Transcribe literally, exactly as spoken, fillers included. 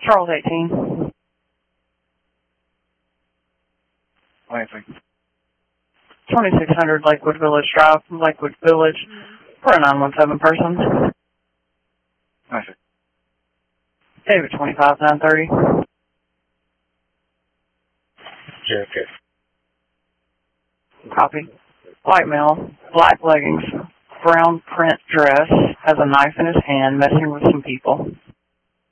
Charles eighteen. Lansing. twenty-six hundred Lakewood Village Drive, Lakewood Village, for a nine one seven person. Lansing. David twenty-five nine thirty. J F K. Copy. White male, black leggings, brown print dress, has a knife in his hand, messing with some people.